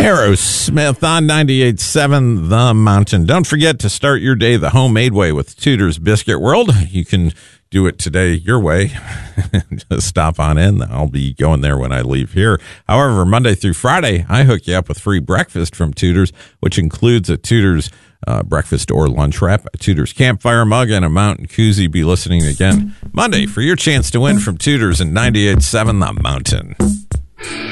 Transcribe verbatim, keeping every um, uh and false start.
Aerosmith on ninety-eight point seven The Mountain. Don't forget to start your day the homemade way with Tudor's Biscuit World. You can do it today your way. Just stop on in. I'll be going there when I leave here. However, Monday through Friday, I hook you up with free breakfast from Tudor's, which includes a Tudor's uh, breakfast or lunch wrap, a Tudor's campfire mug, and a mountain koozie. Be listening again Monday for your chance to win from Tudor's in ninety-eight point seven The Mountain.